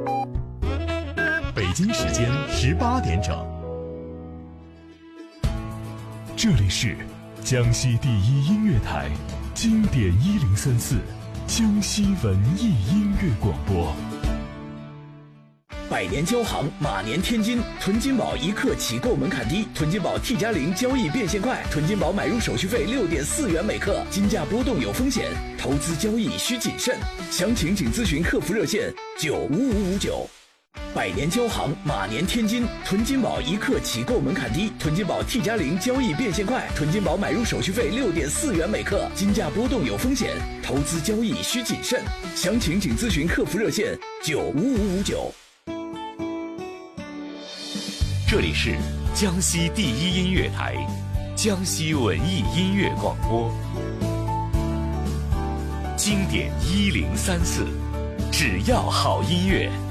北京时间18点整，这里是江西第一音乐台，经典1034，江西文艺音乐广播。 百年交行，马年天金，囤金宝一刻起购门槛低，囤金宝 T+0交易变现快，囤金宝买入手续费6.4元每克，金价波动有风险，投资交易需谨慎，详情请咨询客服热线95559。百年交行，马年天金，囤金宝一刻起购门槛低，囤金宝 T+0交易变现快，囤金宝买入手续费6.4元每克，金价波动有风险，投资交易需谨慎，详情请咨询客服热线95559。 这里是江西第一音乐台，江西文艺音乐广播，经典1034，只要好音乐。